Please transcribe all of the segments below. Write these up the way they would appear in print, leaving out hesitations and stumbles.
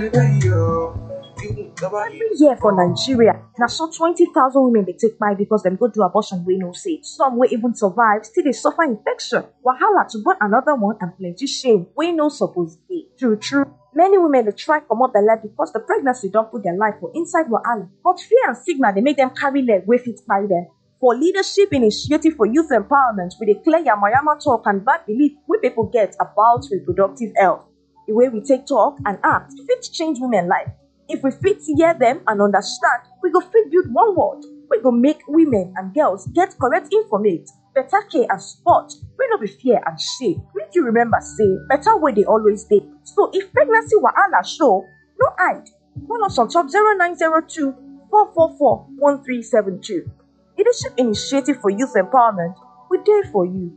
Every year for Nigeria, now so 20,000 women they take by because them go do abortion we no say. Some will even survive, still they suffer infection. Wahala to born another one and plenty shame. We no supposed be. True, true. Many women they try come up their life because the pregnancy don't put their life for inside wahala. But fear and stigma they make them carry leg way fit by them. For leadership initiative for youth empowerment, we declare Yamayama talk and bad belief we people get about reproductive health. The way we take talk and act fit change women life. If we fit hear them and understand, we go fit build one world. We go make women and girls get correct informate, better care and support. We no be fear and shame. Make you remember say better way they always dey. So if pregnancy wahala show, no hide. Call us on top 0902 444 1372. Leadership Initiative for Youth Empowerment. We there for you.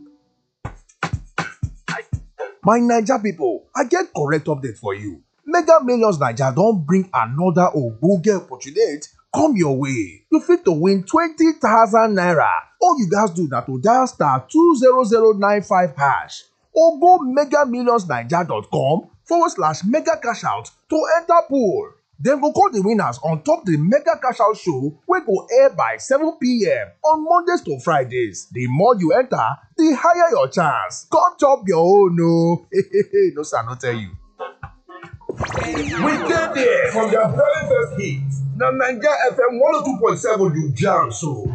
My Naija people, I get correct update for you. Mega Millions Naija don bring another ogbonge opportunity come your way. You fit to win 20,000 naira. All you guys do na to dial star 20095 hash or go megamillionsnaija.com/mega cash out to enter pool. Dem go call the winners on top the mega cash out show wey go air by 7 p.m. on Mondays to Fridays. The more you enter, the higher your chance. Come chop your own o. No sir, no tell you. We get there from their very first hit. Now Naija FM 102.7 you jam so.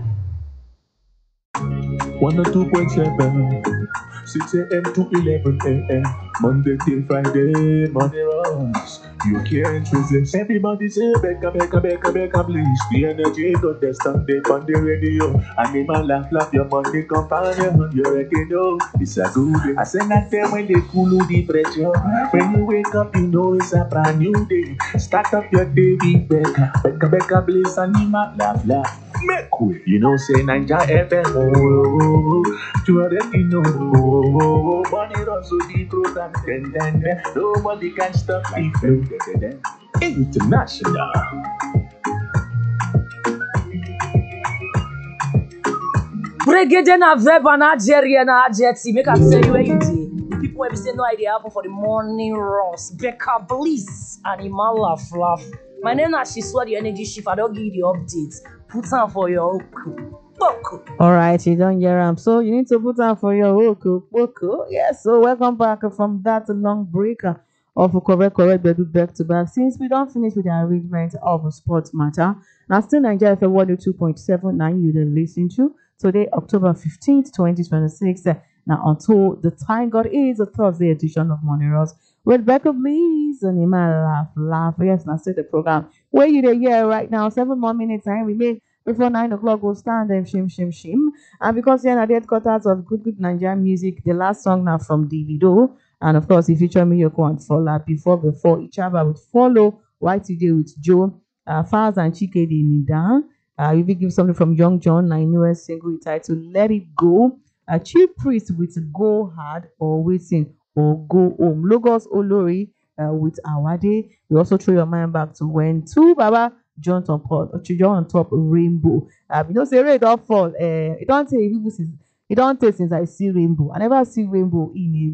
102.7, 6 a.m. to 11 a.m. Monday till Friday, money runs. You can't resist. Everybody say, Becca, Becca, Becca, Becca, please. The energy got the Sunday on the radio. Animal laugh, laugh, your money companion. You already know it's a good day. I say that day when they cool the pressure. When you wake up, you know it's a brand new day. Start up your day with Becca, Becca, Becca, please. Animal laugh, laugh. Make way. You know, say Naija FM, oh, you already know, money runs so the program, then, nobody can stop the flow, international. Brigade na verb and Algeria na adjective. Make I tell you where you did. The people wey be say no idea happen for the morning runs. Becca Bliss, Animal Laugh Laugh. My name na Shiswa the Energy Chief. I don't give you the updates. Put on for your Boko. Alright, you don't hear am. So you need to put on for your Boko. Yes, so welcome back from that long break of correct bedu back to back. Since we don't finish with the arrangement of sports matter, now still Nigeria FM 102.79 you then listen to today, October 15th, 2026. Now until the time God is a Thursday edition of Morning Rose with Becca Bliss and Laugh Laugh. Yes, now say the program where you there here right now. 7 more minutes time remain before 9 o'clock we'll stand them shim. And because you're at the headquarters of good Nigerian music, the last song now from Davido. And of course, if you feature Miyoko and Fola before Ichaba would follow YTJ with Joe, Faz and Chike de Nida. You will give something from Young John, my newest single titled Let It Go. Chief Priest with Go Hard or Waiting or Go Home. Logos Olori with Awade. You also throw your mind back to when two Baba John on top Rainbow. You know, say rain don't fall. It don't take people since it don't take since I see rainbow. I never see rainbow in a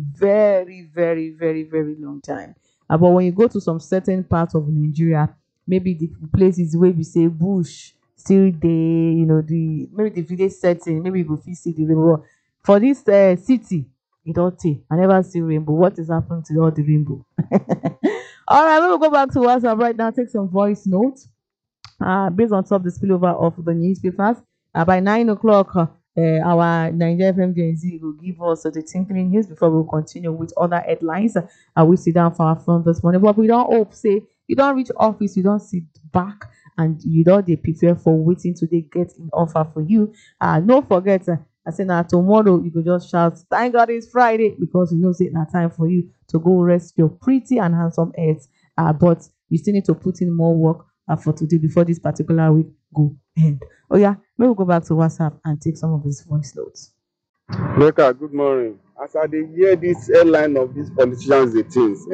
very long time. But when you go to some certain parts of Nigeria, maybe the places where we say bush still there, you know, maybe the village setting, maybe you go see the rainbow. For this city, it don't take. I never see rainbow. What is happening to all the rainbow? All right, we'll go back to WhatsApp right now. Take some voice notes. Based on top the spillover of the newspapers. By 9 o'clock, our Nigeria FM Gen Z will give us the tinkling news before we'll continue with other headlines. We sit down for our phone this morning. But we don't hope, say, you don't reach office, you don't sit back, and you don't they prepare for waiting till they get an offer for you. Don't forget, I say now tomorrow you could just shout, thank God it's Friday, because you know it's not time for you to go rest your pretty and handsome heads. But you still need to put in more work for today before this particular week go end. Oh yeah, maybe we'll go back to WhatsApp and take some of his voice notes. Becca, good morning. As I dey hear this airline of these politicians, the things,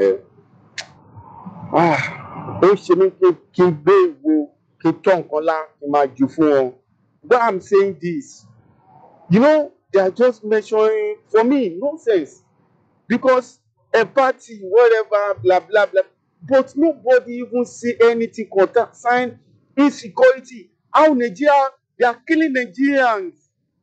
ó ṣe mí kí n gbé ìwo kí n tọ́ nǹkan lá kí n máa jù fún wọn. Why I'm saying this, you know, they are just measuring, for me, nonsense. Because a party, whatever, blah, blah, blah. but nobody even see anything concern insecurity. How Nigeria, they are killing Nigerians.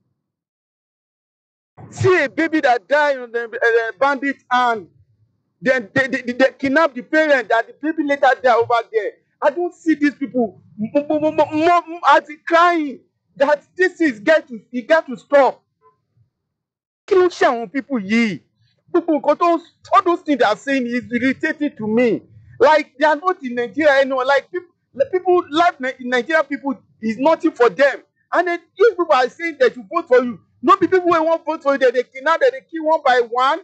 See a baby that died on the bandit hand. Then they kidnap the parent and the baby later die over there. I don't see these people as crying that this is you got to stop. Kí ló ṣe àwọn people yìí? Gbogbo nǹkan tó all those things they are saying is irritating to me. Like they are not in Nigeria anymore. Like people life in Nigeria people is nothing for them. And then if people are saying they should vote for you, not the people who won't vote for you, they kidnap, they kill one by one.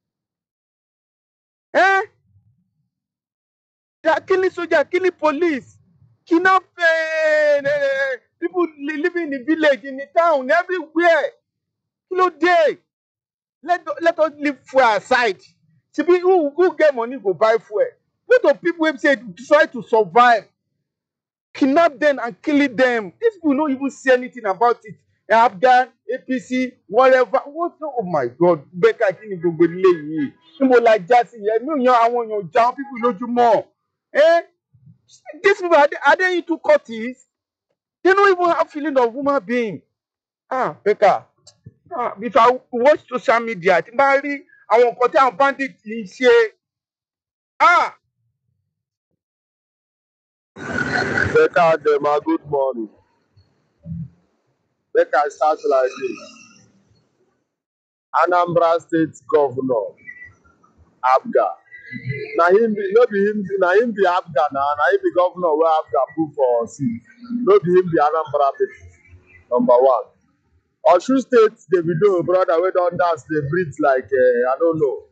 Eh? They are killing soldiers, killing police, kidnap people living in the village, in the town, everywhere. Kilo day. Let us leave fuel aside. See, who get money go buy fuel? What do people say try to survive? Kidnap them and kill them. These people don't even say anything about it. Afghan, APC, whatever. What? Oh my God. Becca kini gbogbo ilé yìí. Níbo la já sí yẹn? Mi ò yan àwọn èèyàn já people lójúmọ́. Eh? These people are they into cultists? They don't even have feeling of human being. Becca. If I watch social media, tí n bá rí àwọn nǹkan tí àwọn bandit yìí ṣe. Becca Dema, good morning. Becca starts like this. Anambra State Governor, Abga. Na him be Abga na him be governor where Abga put for seat. No be him be Anambra people. Number one. Osun State, Davido brother wey don dance dey breathe like I don't know.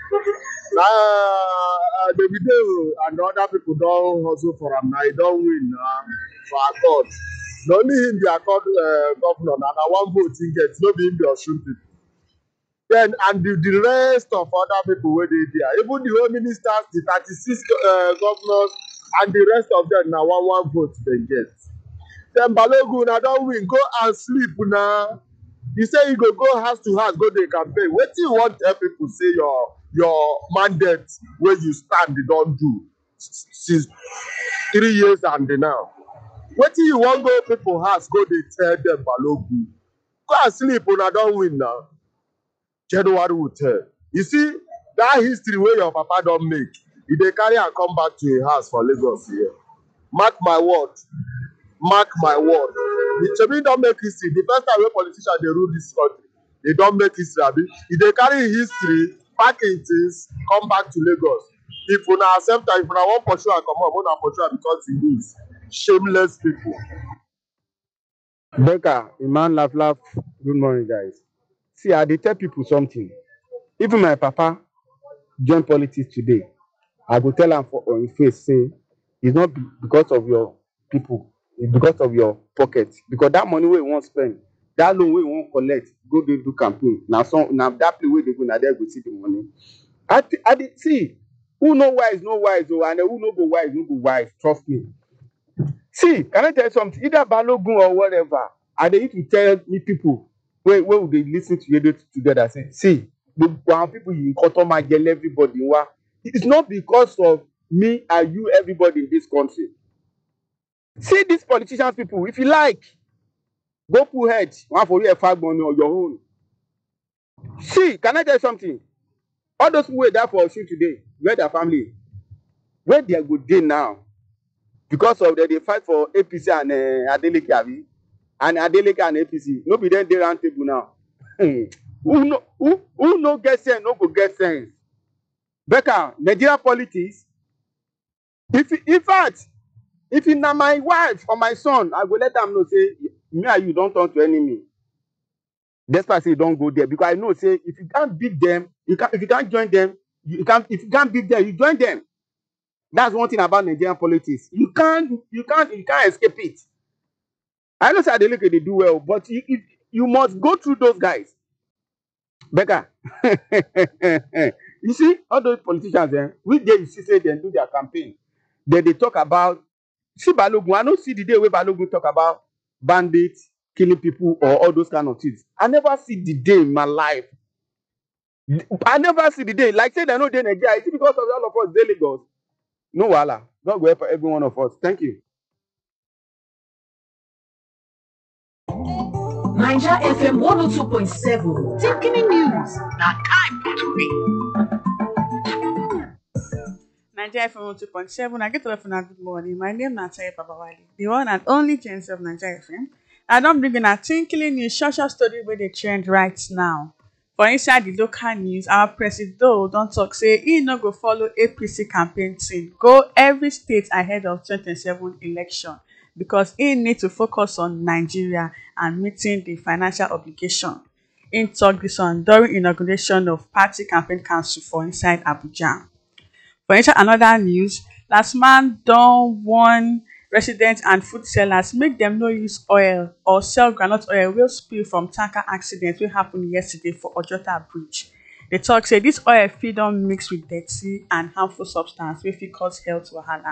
Davido and other people don hustle for am na he don win for accord. Na only him be accord governor na one vote he get, no be him be Osun people. Then and the rest of other people wey dey there, even the home ministers, the 36 governors and the rest of them na one vote dem get. Then Balogun na don win, go and sleep na. You say you go house to house, go dey campaign. Wetin you wan tell people say your mandate wey you stand dey don do since 3 years and now? Wetin you wan go people house go dey tell them Balogun? Go and sleep, una don win now. January will tell. You see that history wey your papa don make, e dey carry am come back to im house for Lagos here. Mark my word. Mark my word. The Shebi don make history. The first time wey politicians dey rule this country, they don make history. Abi, e dey carry history, pack im things, come back to Lagos. If una accept am, if una wan pursue am comot, una pursue am because e lose. Shameless people. Becca, Iman laugh. Good morning, guys. See, I dey tell people something. Even my papa join politics today, I go tell am on his face say it's not because of your people, it's because of your pocket. Because that money wey you wan spend, that loan wey you wan collect, go dey do campaign. Na that place wey dey go, na there go see the money. I dey see who know wise, and who no go wise. Trust me. See, can I tell you something? Either Balogun or whatever, I dey need to tell me people wey we dey lis ten to radio together say, see, our people you cut everybody. It's not because of me and you, everybody in this country. See these politicians, people, if you like, go put head, one for you a fag money on your own. See, can I tell you something? All those people that for Osun today, where their family, where they are good day now, because of that they fight for APC and Adeleke Abi, and Adeleke and APC. No be them they round table now. Who no get sense, no go get sense. Becca, Nigeria politics. In fact, if it's not my wife or my son, I go let them know say me and you don't turn to enemy. Despite say you don't go there, because I know say if you can't beat them, if you can't join them, if you can't beat them, you join them. That's one thing about Nigerian politics. You can't escape it. I know say Adeleke they do well, but you must go through those guys. Becca, you see all those politicians, which day you see say they do their campaign, then they talk about. See Balogun, I don't see the day where Balogun talk about bandits, killing people, or all those kind of things. I never see the day in my life. I never see the day. Like say they know they Nigeria. Is it because of all of us, they Lagos? No wahala. God go help every one of us. Thank you. Naija FM 102.7 Tinkini News na time to read. Naija FM 102.7. I get to for good morning. My name is Natalie Babawali, the one and only Gen of Naija FM. I don't bring in a tinkling news social story where they trend right now. For inside the local news, our president don't talk say he no go follow APC campaign team go every state ahead of 2027 election because he need to focus on Nigeria and meeting the financial obligation. He talk this one during inauguration of party campaign council for inside Abuja. For inside another news, last man don warn residents and food sellers make dem no use oil or sell groundnut oil wey spill from tanker accident wey happen yesterday for Ojota Bridge. Dey talk say dis oil fit don mix with dirty and harmful substance wey fit cause health wahala.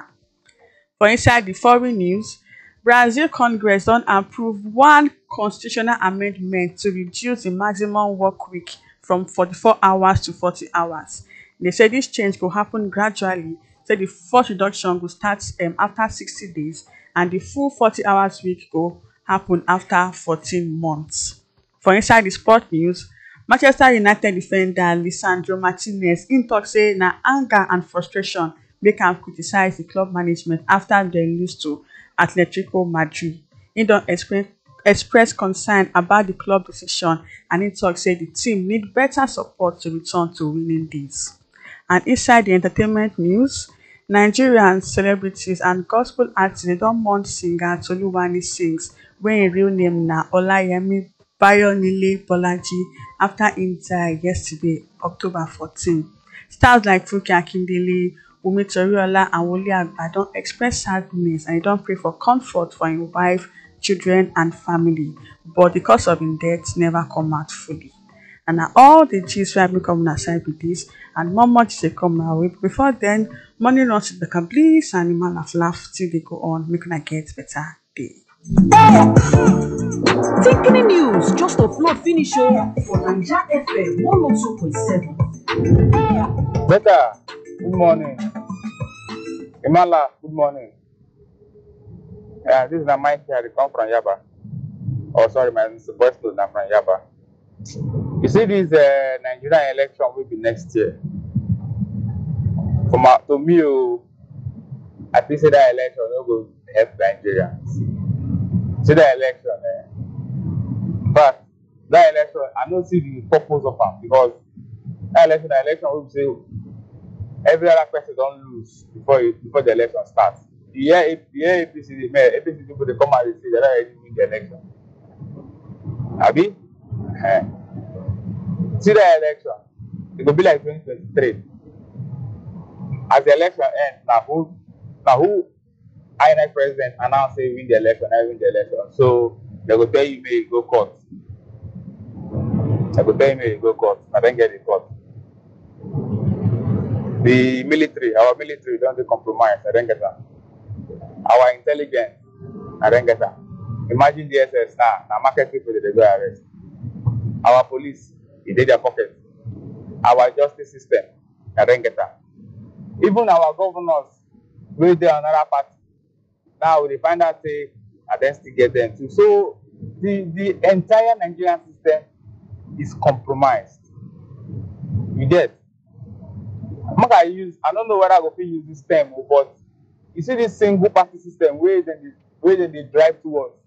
For inside the foreign news, Brazil Congress don approve one constitutional amendment to reduce the maximum work week from 44 hours to 40 hours. They say this change go happen gradually, say the first reduction go start after 60 days and the full 40 hours week go happen after 14 months. For inside the sport news, Manchester United defender Lisandro Martinez im tok say na anger and frustration make am criticise the club management after dem lose to Atletico Madrid. Im don express concern about the club decision and im tok say the team need better support to return to winning days. And inside the entertainment news, Nigerian celebrities and gospel artists dey don mourn singer Toluwani Sings wey im real name na Olayemi Bayonile Bolaji after im die yesterday, October 14. Stars like Funke Akindele, Wunmi Toriola and Wole Agba don express sadness and don pray for comfort for im wife, children and family, but the cause of im death never come out fully. And na all the gist wey I bring come una side be dis and more gist dey come my way. Before then, morning runs with Becca Bliss and Ima laugh till dey go on. Make una get better day. Tinkini News just upload finish for Naija FM 102.7. Becca, good morning. Imala, good morning. Yeah, this is my mic here. I come from Yaba. Oh, sorry, my voice to na from Yaba. You see this Nigerian election will be next year. To me, I think say that election no go help Nigerians. See that election, but that election, I don't see the purpose of it because that election will say every other person don't lose before the election starts. The year APC people they come out and say they already win the election. Abi? See the election, it will be like 2023. As the election ends, now who INEC president announce say win the election, I win the election. So they will tell you may you go court. They will tell you may you go court. I don't get the court. The military, our military don't compromise. I don't get that. Our intelligence, I don't get that. Imagine the SS now market people they go arrest. Our police, it did their pocket. Our justice system, I don't get that. Even our governors, we dey another party. Now we find out say I don't still get them too. So the entire Nigerian system is compromised. You get? I don't know whether I go fit use this term, but you see this single party system where they drive towards.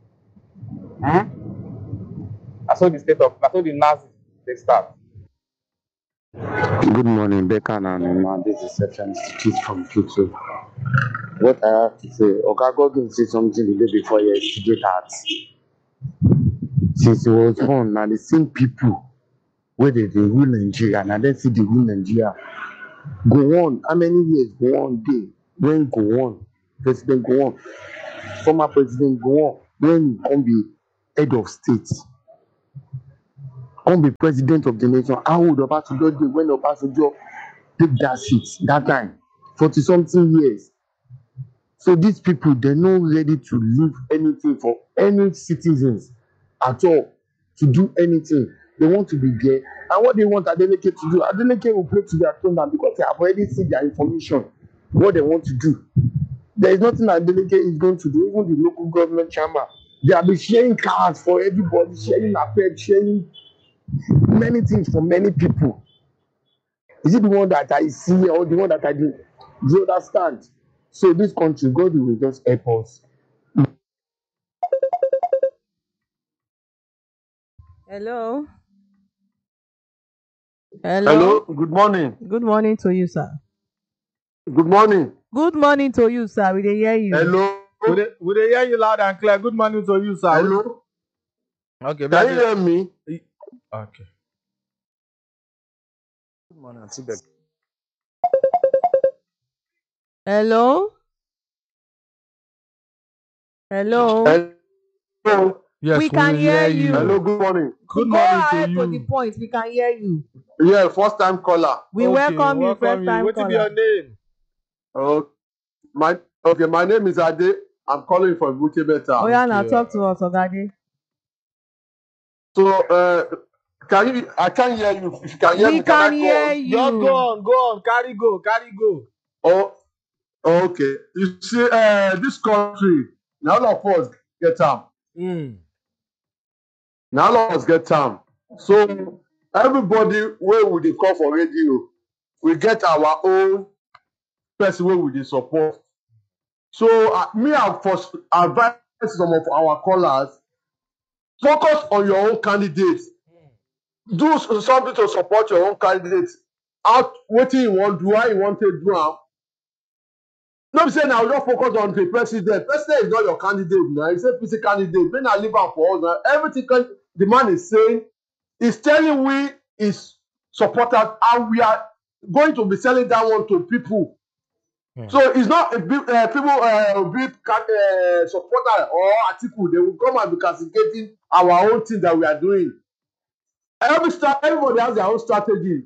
That's how the Nazis they start. Good morning, Becca and Emma. This is Section Institute from Tutu. What I have to say, Oga Godwin said something the day before yesterday that since he was born, now the same people where they rule Nigeria, and then see the rule Nigeria go on. How many years go on day? When go on? President go on. Former president go on. When he can be head of state. Come be president of the nation. How would Obasanjo do when Obasanjo take that seat that time? 40-something years. So these people, they're not ready to leave anything for any citizens at all to do anything. They want to be there. And what they want Adeleke to do, Adeleke will play to their throne because they have already seen their information. what they want to do. There is nothing Adeleke is going to do. Even the local government chairman, they have been sharing cards for everybody, sharing appet, sharing many things for many people. Is it the one that I see or the one that I do? Do you understand? So this country, God will just help us. Hello. Hello, good morning. Good morning to you, sir. Good morning. Good morning to you, sir. We dey hear you. Hello. We dey hear you loud and clear. Good morning to you, sir. Hello. Okay, Can you hear me? Okay. Good morning, Auntie Beck. Hello. Hello. Hello. Yes, we can hear you. Hello, good morning. Good Go morning ahead to to you. the point. We can hear you. Yeah, first time caller. We welcome you, first time What be caller. your name? Oh, my name is Ade. I'm calling from Bukebe Oh town. yeah, now talk to us, Ogade. So, I can't hear you. If you can hear We me, can I can go hear on? you. Just go on. Carry go. Oh, okay. You see, this country, now all of us get time. Now all of us get time. So, everybody where we dey call for radio, we get our own person wey we dey support. So, I first advise some of our callers, focus on your own candidate. Do something to support your own candidate. Out wetin you wan do, how you wan take do am. No be say na just focus on the president. President is not your candidate na. He say PC candidate. Make na leave am for us na. Everything the man is saying is telling we his supporters, and we are going to be selling that one to people. So it's not a big big supporter or Atiku. They will come and be castigating our own thing that we are doing. Everybody has their own strategy.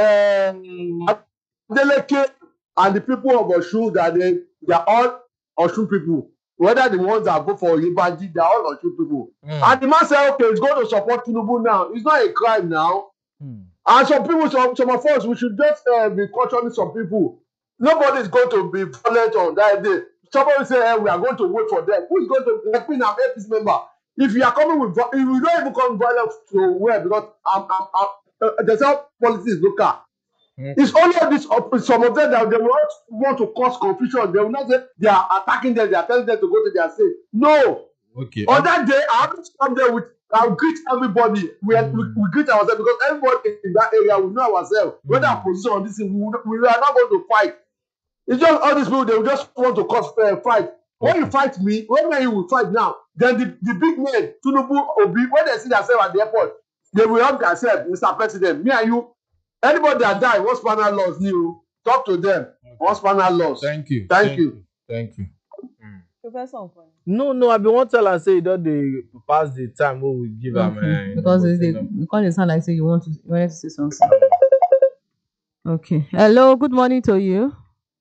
Adeleke and the people of Osun, they are all Osun people. Whether the ones that go for Ibaji, they are all Osun people. And the man said, okay, he's going to support Tinubu now. It's not a crime now. And some people, some of us, we should just be cautioning some people. Nobody is going to be violent on that day. Somebody say, hey, we are going to wait for them. Who is going to, like me now, APC member? If you are coming with, if you don't even come violent to where, because there's how politics is local. It's only this, some of them that they will not want to cause confusion. They will not say they are attacking them, they are telling them to go to their state. No. Okay. On that day, I have to come there with, I'll greet everybody. We greet ourselves because everybody in that area will know ourselves. Whether our position on this thing, we are not going to fight. It's just all these people, they will just want to cause fight. When you fight me, when you will fight now, then the big men, Tinubu, Obi, when they see themselves at the airport, they will help themselves, Mr. President. Me and you, anybody that die, one spanner loss, new, talk to them. One spanner loss. Thank you. Thank you. Professor. No, I be wan tell am say e don dey pass the time wey we give am. Because it sound like say you wanted to say something. Okay. Hello, good morning to you.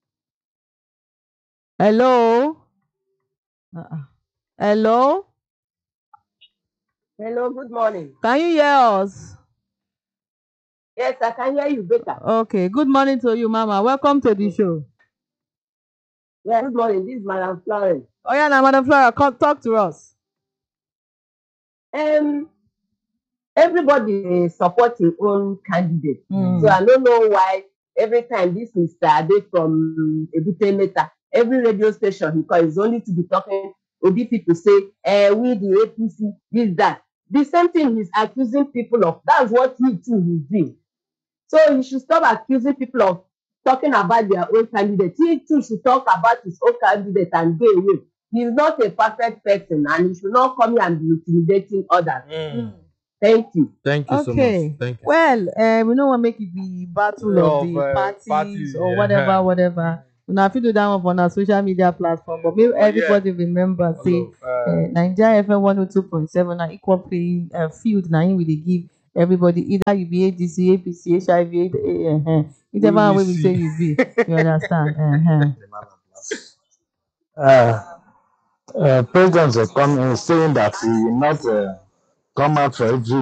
Hello. Hello. Hello, good morning. Can you hear us? Yes, I can hear you better. Okay. Good morning to you, Mama. Welcome to the show. Yeah, good morning. This is Madam Florence. Oh yeah, now Madam Flora, come talk to us. Everybody support his own candidate. So I don't know why every time this Mr. Ade from Ebute Meta, every radio station he calls is only to be talking. Obi people say, we the APC, this, that. The same thing he's accusing people of. That's what he too is doing. So he should stop accusing people of talking about their own candidate. He too should talk about his own candidate and go away. He's not a perfect person and he should not come here and be intimidating others. Thank you. Thank you so much. Thank you. Well, we don't want to make it the battle of the parties or whatever. Una fit do that one on our social media platform, but maybe everybody remember say Nigeria FM 102.7 na equal playing field na him we dey give everybody, either you be ADC, APC, HIV, whichever way we say you be. You understand? President is coming saying that he will not come out for every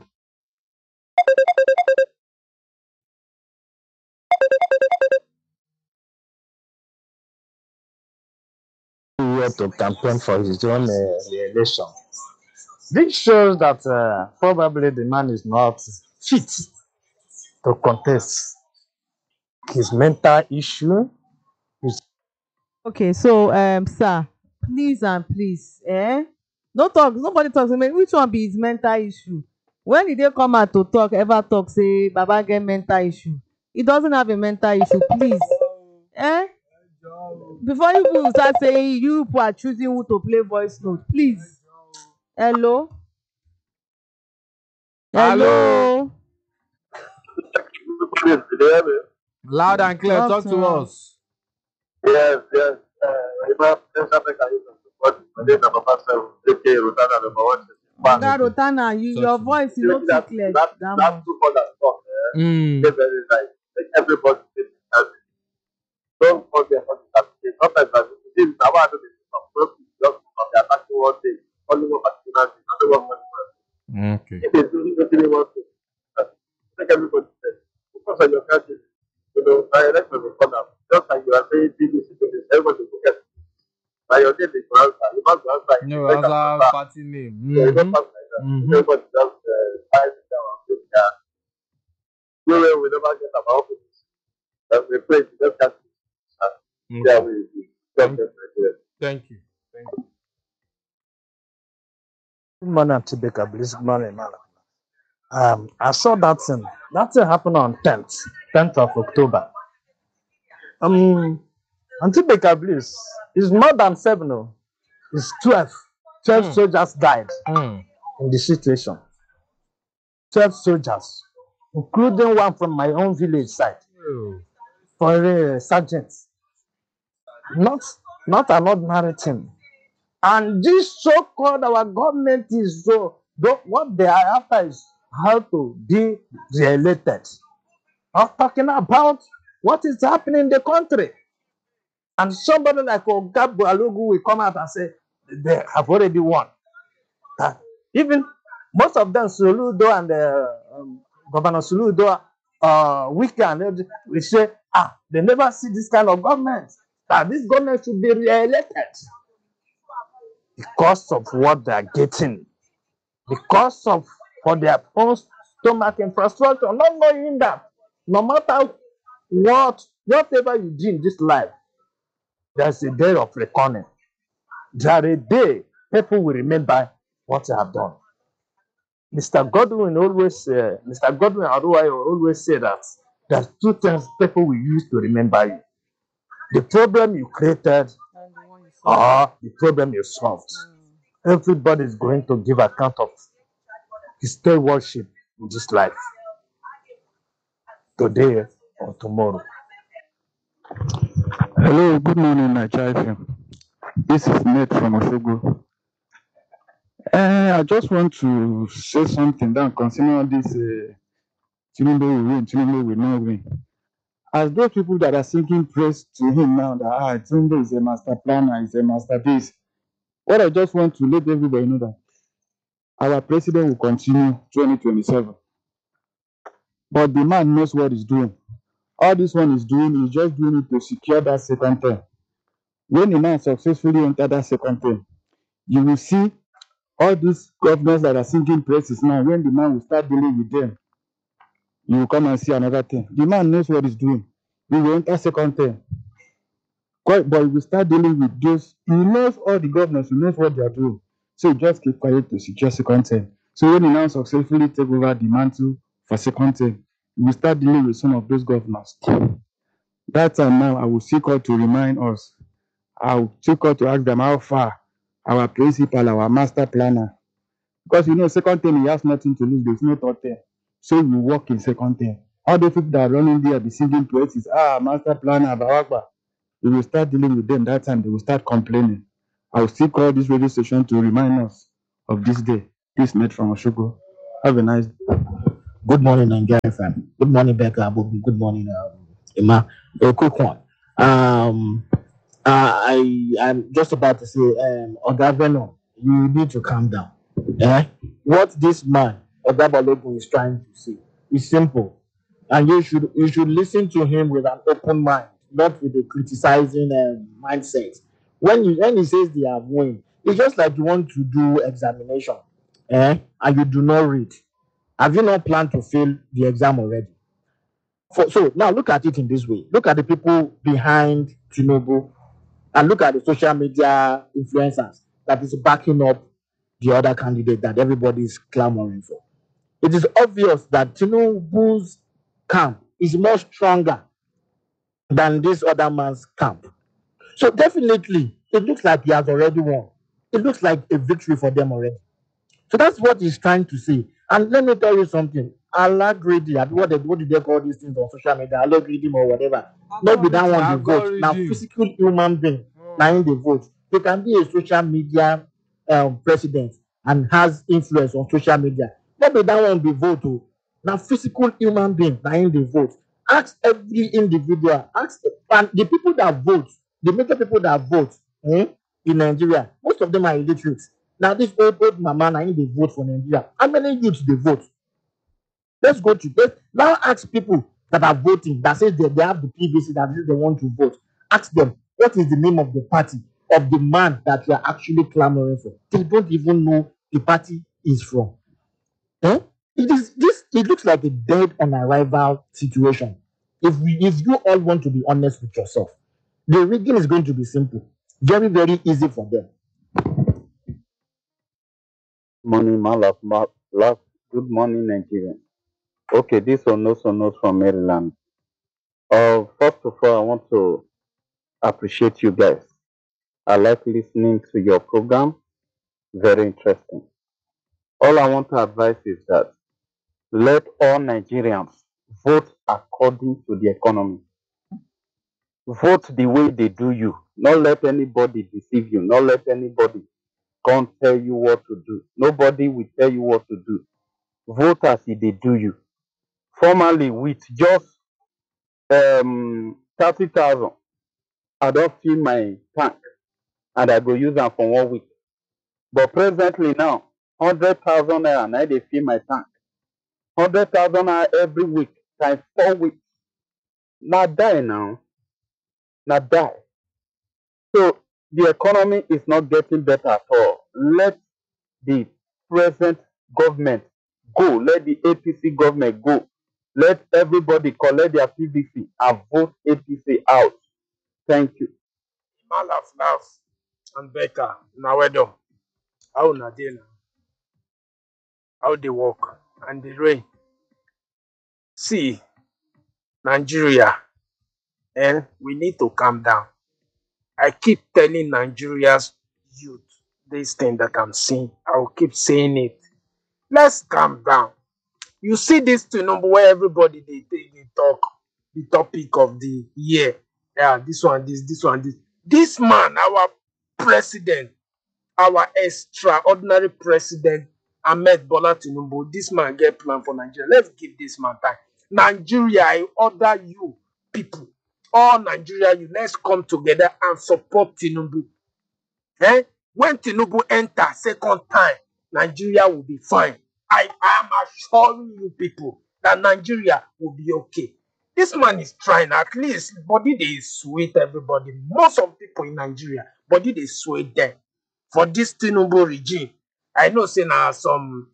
here to campaign for his own re-election. This shows that probably the man is not fit to contest. His mental issue is Okay, so sir, please and please, no talk, nobody talk. Say, which one be his mental issue? When did they come out to talk, ever talk, say Baba get mental issue? He doesn't have a mental issue, please. Eh? Before you people start saying you people are choosing who to play voice note, please. Hello? Hello? Loud and clear. Talk to us. Yes, yes. Oga Rotana, your voice is not too clear. That's too far that talk. Very nice. Make everybody take it. Don't forget what you have to say. Sometimes I think it's about to be just from the attacking one day. Only one particular thing. Only one particular. Okay. If they do really want to, make everybody say. Because of your country, my election will come out. Just like you are saying, everybody will get. By your name is to answer. You must answer. No, answer party name. So you don't pass like that. Everybody just fight it down and put their. We never get about it. And we pray to just catch it. Yeah, we Thank you. Thank you. good morning, Tibeka. Please, good morning, man. I saw that thing. That thing happened on 10th of October. Tibeka, please. It's more than 7. No. It's 12. 12 soldiers died in the situation. 12 soldiers, including one from my own village side, for a sergeant. Not an ordinary thing. And this so-called our government is what they are after is how to be re-elected. Not talking about what is happening in the country. And somebody like Oga Balogu will come out and say they have already won. Even most of them, Soludo and Governor Soludo, Wike and we say, they never see this kind of government. That this government should be re-elected. Because of what they are getting. Because of for their own stomach infrastructure. Not knowing that no matter whatever you do in this life, there's a day of reckoning. There a day people will remember what they have done. Mr. Godwin Aruayo always say that there's 2 things people will use to remember you. The problem you created or the problem you solved. Everybody is going to give account of his stewardship in this life. Today or tomorrow. Hello, good morning, Nigeria FM. This is Ned from Osogbo. I just want to say something down concerning all this Tinubu will win, Tinubu will not win. As those people that are singing praise to him now that Tinubu is a master planner, is a masterpiece. What I just want to let everybody know that our president will continue 2027. But the man knows what he's doing. All this one is doing, he's just doing it to secure that second term. When the man successfully enter that second term, you will see all these governors that are singing praises now, when the man will start dealing with them, you will come and see another thing. The man knows what he's doing. He will enter second term. But he will start dealing with those. He knows all the governors, he knows what they are doing. So just keep quiet to secure second term. So when he now successfully take over the mantle for second term, he will start dealing with some of those governors. That time now, I will seek out to remind us. I will seek out to ask them how far our principal, our master planner. Because second term, he has nothing to lose. There's no third term. So we work in second term. All the people that are running there, be singing praises, master planner, Bawakba. We will start dealing with them. That time, they will start complaining. I will still call this radio station to remind us of this day. This Ned from Osogbo. Have a nice day. Good morning, Nigeria FM. Good morning, Becca. Good morning, Emma. A quick one. I'm just about to say, Oga Venom, you need to calm down. What this man, Oga Balogun, is trying to say is simple, and you should listen to him with an open mind, not with a criticizing mindset. when he says they have won, it's just like you want to do examination, and you do not read. Have you not planned to fail the exam already? So now look at it in this way. Look at the people behind Tinubu and look at the social media influencers that is backing up the other candidate that everybody is clamoring for. It is obvious that Tinubu's camp is more stronger than this other man's camp. So definitely, it looks like he has already won. It looks like a victory for them already. So that's what he's trying to say. And let me tell you something. Allah greedy, what do they call these things on social media? Allah greedy or whatever. Not be that one the vote. Now physical human being, now in the vote. They can be a social media president and has influence on social media. Not be that one the vote. Oh. Now physical human being, now in the vote. Ask every individual. Ask and the people that vote, the major people that vote in Nigeria, most of them are illiterate. Now this old mama now they vote for Nigeria. How many youths they vote? Let's go to this. Now ask people that are voting that says they have the PVC that says they want to vote. Ask them what is the name of the party of the man that you are actually clamoring for. They don't even know the party is from. It looks like a dead on arrival situation. If you all want to be honest with yourself, the rigging is going to be simple. Very, very easy for them. Morning, my love. Good morning, Nigeria. Okay, this one knows from Maryland. First of all, I want to appreciate you guys. I like listening to your program. Very interesting. All I want to advise is that let all Nigerians vote according to the economy. Vote the way they do you. Not let anybody deceive you. Not let anybody come tell you what to do. Nobody will tell you what to do. Vote as if they do you. Formerly, with just 30,000, I don't fill my tank and I go use them for 1 week. But presently now, 100,000 naira, now they fill my tank. 100,000 naira every week, times 4 weeks. Not die now. Not die. So the economy is not getting better at all. Let the present government go. Let the APC government go. Let everybody collect their PVC and vote APC out. Thank you. Malaf, and Becca, now well done. How na dey now? How they work and the rain? See, Nigeria, we need to calm down. I keep telling Nigeria's youth this thing that I'm seeing. I will keep saying it. Let's calm down. You see this number where everybody they talk the topic of the year. Yeah, this one, this one, this. This man, our president, our extraordinary president, Ahmed Bola Tinubu, this man get plan for Nigeria. Let's give this man time. Nigeria, I order you people, all Nigeria, let's come together and support Tinubu. When Tinubu enter second time, Nigeria will be fine. I am assuring you people that Nigeria will be okay. This man is trying, at least body they sweet everybody. Most of people in Nigeria, body they sweet them. For this Tinubu regime, I know say now some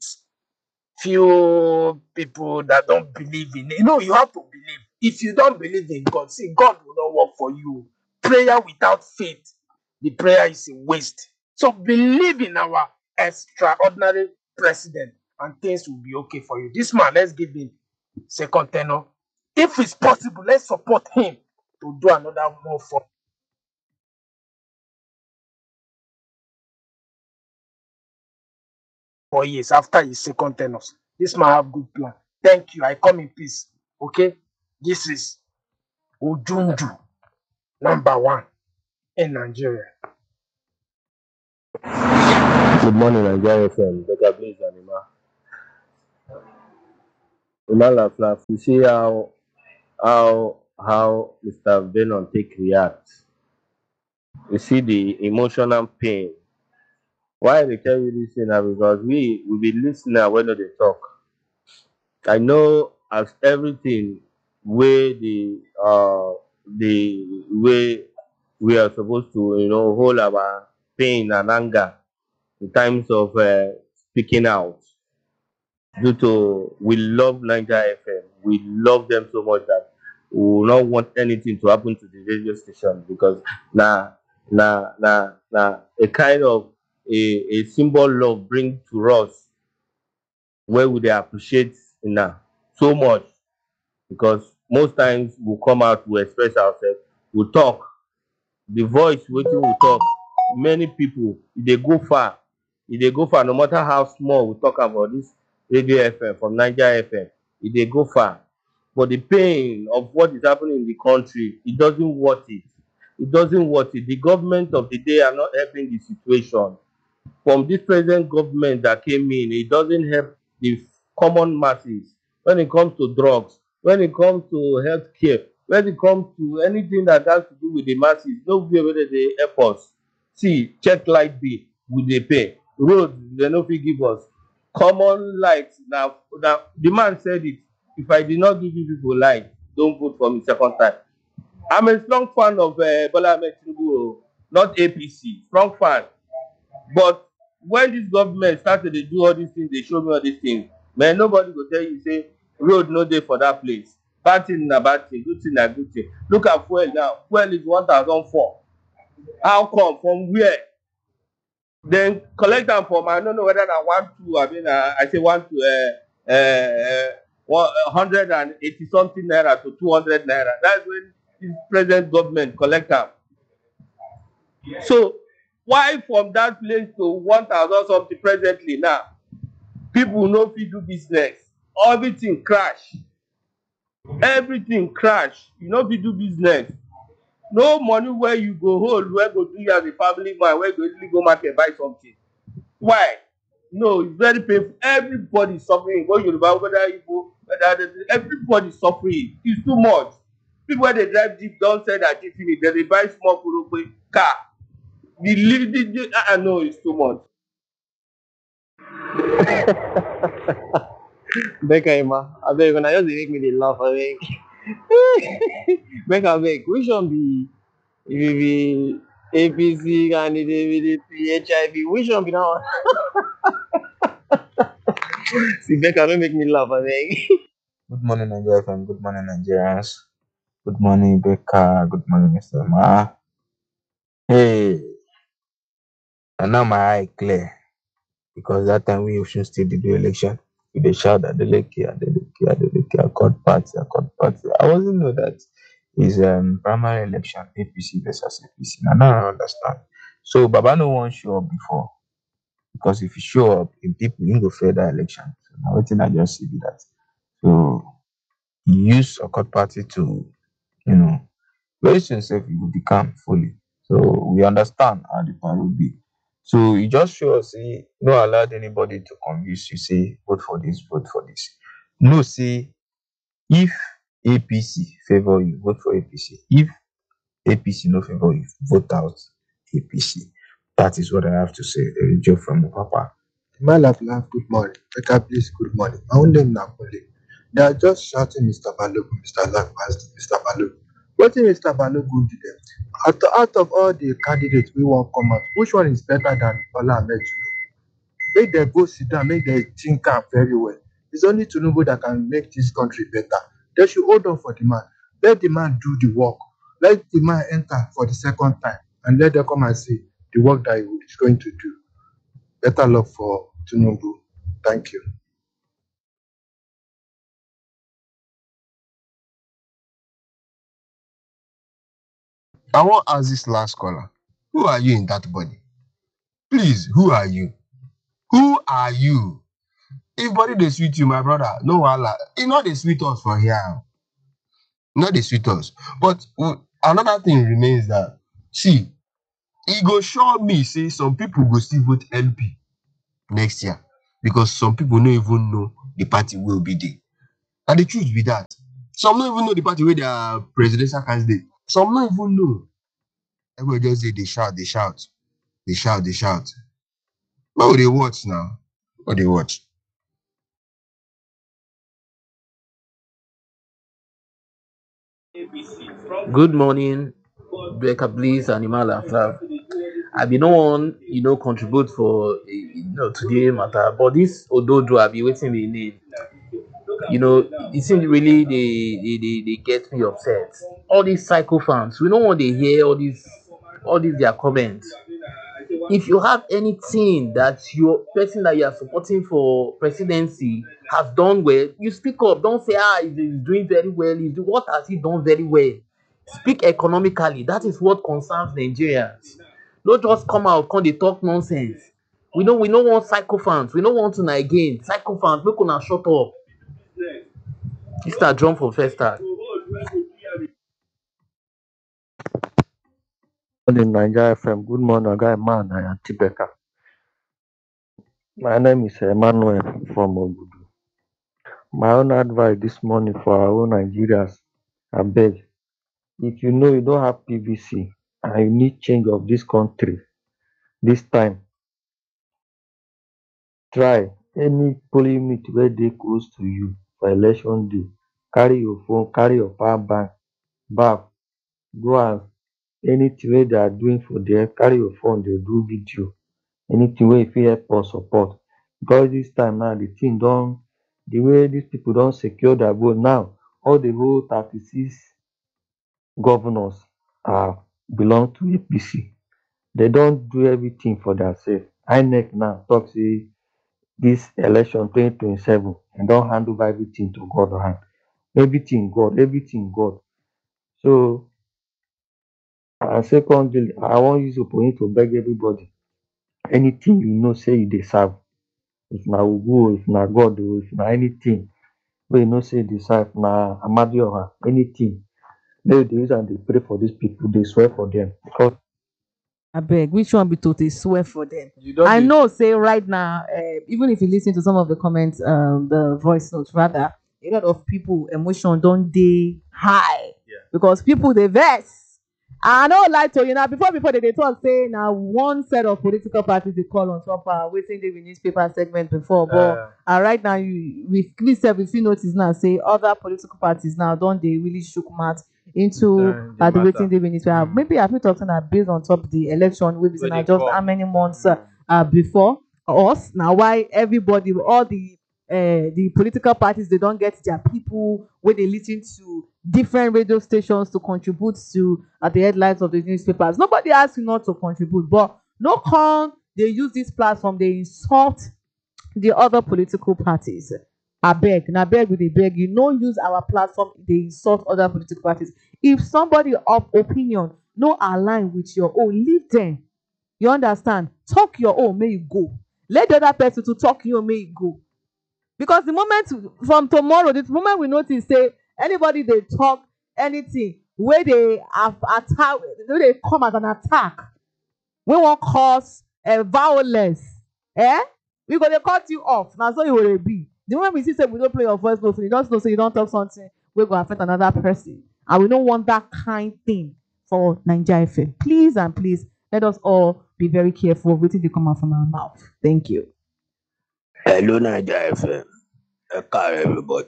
few people that don't believe in it. You know, you have to believe. If you don't believe in God, see, God will not work for you. Prayer without faith, the prayer is a waste. So believe in our extraordinary president and things will be okay for you. This man, let's give him second tenure. If it's possible, let's support him to do another more for 4 years after his second tenure. This man have good plan. Thank you. I come in peace. Okay? This is Ujunju, #1 in Nigeria. Good morning, Nigeria FM. Better please, Anima. Laf, you see how Mr. Venom take react. You see the emotional pain. Why they tell you this thing now? Because we be listening when they talk. I know as everything where the way we are supposed to, hold our pain and anger in times of speaking out. Due to we love Niger FM, we love them so much that we will not want anything to happen to the radio station because a kind of a symbol love bring to us where would they appreciate so much because most times we come out, we express ourselves, we talk. The voice waiting we talk. Many people, they go far. If they go far, no matter how small we talk about this radio FM from Niger FM, if they go far. But the pain of what is happening in the country, it doesn't worth it. It doesn't worth it. The government of the day are not helping the situation. From this present government that came in, it doesn't help the common masses when it comes to drugs, when it comes to health care, when it comes to anything that has to do with the masses. Nobody whether they help us. See, check light bill, will they pay? Road, they no fit give us. Common light, now the man said it. If I did not give you people light, don't vote for me second time. I'm a strong fan of Bola Ahmed Tinubu, not APC, strong fan. But when this government started to do all these things, they show me all these things. Man, nobody will tell you, say, road no day for that place. Bad thing na bad thing, good thing na good thing. Look at fuel now. Fuel is 1,004. How come? From where? Then collect them from, I don't know whether na 1 2, I say 1 to 180 something naira to 200 naira. That's when this present government collect them. So why from that place to 1,000 something presently now? People no fit do business. Everything crash. Everything crash. You no fit do business. No money where you go hold, where go do you as a family man, where go easily go market buy something. Why? No, it's very painful. Everybody is suffering. Go Yoruba, whether Igbo, whether everybody is suffering. It's too much. People when they drive jeep don't say that jeep finish. Then they buy small car. No, it's too much. Becca Emma, abeg una just dey make me dey laugh abeg. Becca abeg, which one be if you be APC candidate, HIV, which one be that one? See Becca, no make me laugh abeg. Good morning, Nigeria FM. Good morning, Nigerians. Good morning, Becca. Good morning, Mr. Ma. Hey, and now my eye clear because that time we Osun State did the election. We dey shout Adeleke, accord party. I wasn't know that is primary election APC versus APC. Now I understand. So Baba no wan show up before because if he show up, in people he go fair that election. So now wetin I just see be that. So he use accord party to, very soon sef he go decamp fully. So we understand how the plan will be. So you just show us, say, no allowed anybody to convince you, say, vote for this, vote for this. No, say, if APC favor you, vote for APC. If APC no favor you, vote out APC. That is what I have to say. A joke from Papa. My laugh, good morning. Becca, please, good morning. My own name na Kole. They are just shouting Mr. Balogun, Mr. Lamas, Mr. Balogun. What is Mr. Balogun do them? Out of all the candidates we want come out, which one is better than Bola Ahmed Tinubu? Make them go sit down, make them think am very well. It's only Tinubu that can make this country better. They should hold on for the man. Let the man do the work. Let the man enter for the second time and let them come and see the work that he is going to do. Better luck for Tinubu. Thank you. I want to ask this last caller. Who are you in that body? Please, who are you? Who are you? If body dey sweet you, my brother, no wahala. E no dey sweet us for here. No dey sweet us. But another thing remains that, see, e go show me, say, some people go still vote LP next year because some people no even know the party will be there. And the truth be that. Some don't even know the party where they are presidential candidate. Some don't even know. Everybody just say they shout. What will they watch now? What they watch? Good morning, Becca Bliss and Imala Flav. I be no one, contribute for today matter. But this Ododo, I be waiting we need. It seems really they get me upset. All these psycho fans, we don't want to hear all these their comments. If you have anything that your person that you are supporting for presidency has done well, you speak up. Don't say he's doing very well. What has he done very well? Speak economically. That is what concerns Nigerians. Don't just come out, come they talk nonsense. We don't want psycho fans. We don't want to again. Psycho fans, make una shut up. Mr. John for first time. Morning, Nigeria FM. Good morning, guy man. I am Tibeka. My name is Emmanuel from Ogudu. My own advice this morning for our own Nigerians, I beg, if you know you don't have PVC and you need change of this country, this time, try any polling unit where they close to you for election day. Carry your phone, carry your power bank, back, go and anything wey they are doing for there, carry your phone, dey do video. Anything wey you fit help us support. Because this time now, the way these people don secure their vote now, all the whole 36 governors belong to APC. They don do everything for themselves. INEC now talk say this election 2027, dem don hand over everything to God hand. Everything God. So, and secondly, I wan use opportunity to beg everybody, anything you know say you dey serve, if na Ogun, if na God, if na anything wey you know say you dey serve, na Amadioha, anything, make you dey use am dey pray for these people, dey swear for them. Because Abeg, which one be to dey swear for them? You don I dey know, say right now, even if you listen to some of the comments, the voice notes rather, a lot of people emotion don dey high because people dey vex. I no lie to you now. Before they dey talk say na one set of political parties dey call on top wetin dey with newspaper segment before, but right now we still notice now say other political parties now don dey really shook mouth into the wetin dey with newspaper. Maybe I fit talk say na based on top the election wey be say na just how many months before us. Na why everybody, all the political parties, they don't get their people wey dey lis ten to different radio stations to contribute to the headlines of the newspapers. Nobody asks you not to contribute, but no come dey use this platform dey insult the other political parties. Abeg, na beg we dey beg you, no use our platform dey insult other political parties. If somebody of opinion no align with your own, leave them. You understand? Talk your own, may you go. Let the other person to talk your own, may you go. Because the moment from tomorrow, the moment we notice say anybody they talk anything where they have attack, where they come as an attack, we won't cause violence, we gonna cut you off. Now so you will be. The moment we see say we don't play your voice note, you just know say you don't talk something, we're gonna affect another person. And we don't want that kind thing for Nigeria FM. Please and please let us all be very careful of wetin dey come out from our mouth. Thank you. Hello, Nigeria FM. Everybody.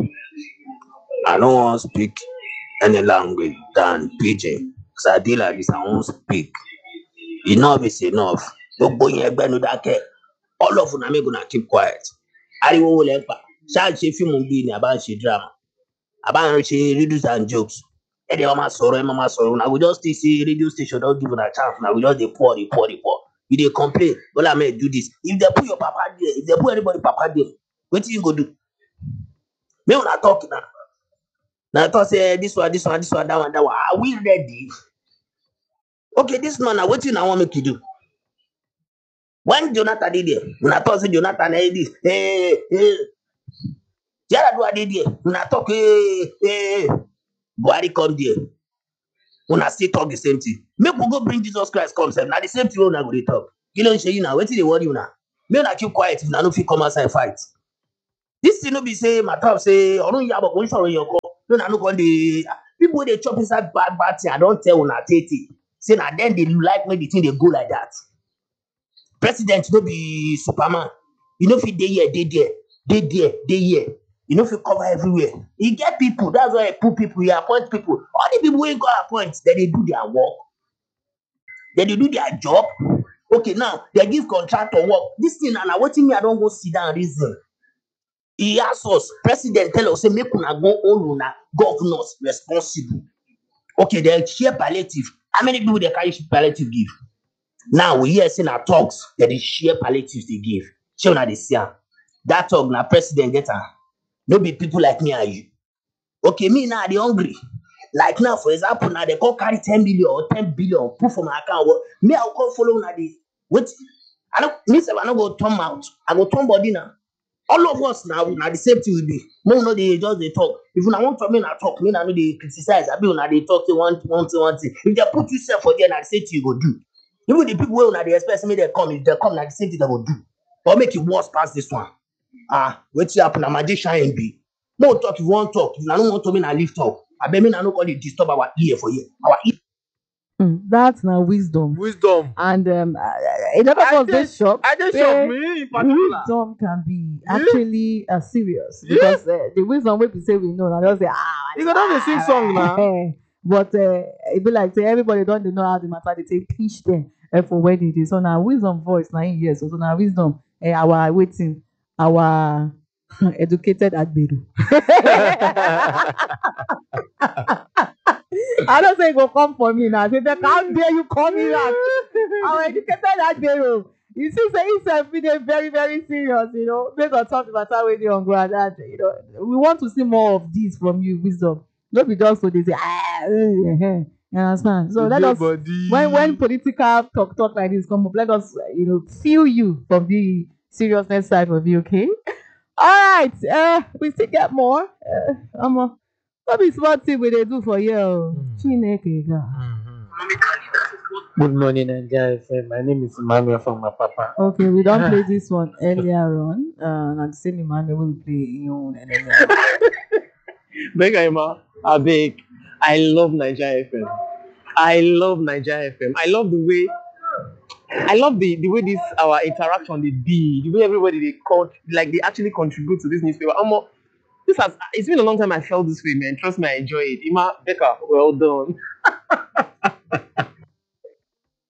I don't want to speak any language than pidgin. Because I deal like this, I won't speak. Enough is enough. Don't go in no dake. All of them are going to keep quiet. Ariwo wo lempa. Shall she film movie ni about she drama. About she riddles and jokes. And the mama sorrow. Now we just see radio station don't give them a chance. Now we just they pour. You they complain. Well, I may do this. If they put your papa there, if they put anybody papa there, what you go do? Me when I talk now. Now I talk say this one, that one. Are we ready? Okay, this man, what you now want me to do? When Jonathan did it, when I talk say Jonathan this, Yara do I did it. When I talk, Buhari come there. When I still talk the same thing. Make we go bring Jesus Christ come. Now the same thing when I go talk. You know you now. What did they want you now? Me na keep quiet if I no fit come outside fight. This thing no be say my top say I don't hear about when sorrow your call. No, I no go the people they chop inside bad thing. I don't tell una tete. Say now then they like when the thing they go like that. President no be Superman. You know if they here, they there, they here. You know, if you cover everywhere, you get people. That's why I put people. You appoint people. All the people we go appoint, then they do their work. Then they do their job. Okay, now they give contractor work. This thing and what me I don't go sit down reason. He asked us, president tell us, say make una go hold una governors responsible. Okay, they share palliative. How many people they carry palliative give? Now we hear saying our talks that they share palliatives they give. Share una dey see am. That talk na president get am. No be people like me and you. Okay, me now they hungry. Like now, for example, now they come carry 10 million or 10 billion, put for my account. Well, me, I'll come follow now the wait. I don't me say I don't go turn out. I go turn body now. All of us now the same thing will be. No, no, they just they talk. If you want to me now talk, me now no they criticize. I be now they talk to one thing. If they put yourself for there, now the same thing you go do. Even the people who now they expect me they come, if they come now the same thing they go do. Or make it worse past this one. Wait till happen a magician and be. No talk if you want talk. If you don't want to me now lift talk. I bet me now no call it disturb our ear for you. Our ear. That's now wisdom. Wisdom. And a lot of us dey shock. I just say shock me in particular. Wisdom can be actually serious because the wisdom wey be say we know, and just say You go down the sing song now. But it be like say everybody don't know how the matter they take pitch them for when it is. So now wisdom voice now in here. So now wisdom our waiting our educated Agberu. I don't say go come for me now. Say, how dare you call me that? Our educated Agberu. You see, say himself being very, very serious, you know, based on something about how we on ground. You know, we want to see more of this from you, wisdom. Don't be just so they say, you understand? So let us, when political talk like this come up, let us, feel you from the seriousness side of you, okay? All right, we still get more. What be small thing we they do for you? Chineke God. Good morning, Nigeria FM. My name is Emmanuel from my papa. Okay, we don't play this one earlier on. And the same Emmanuel will play you earlier. Emma, I beg. I love Nigeria FM. I love Nigeria FM. I love the way. I love the way this our interaction they be, the way everybody they actually contribute to this newspaper. It's been a long time I felt this way, man. Trust me, I enjoy it. Ima Becca, well done.